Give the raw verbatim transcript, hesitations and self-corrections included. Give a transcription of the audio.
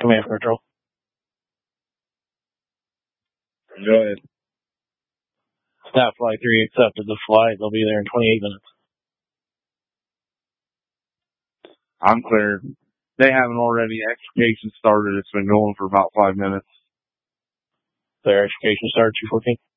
Command Control. Go ahead. Staff Flight three accepted the flight. They'll be there in twenty-eight minutes. I'm clear. They haven't already. Extrication started. It's been going for about five minutes. Their extrication started two fourteen.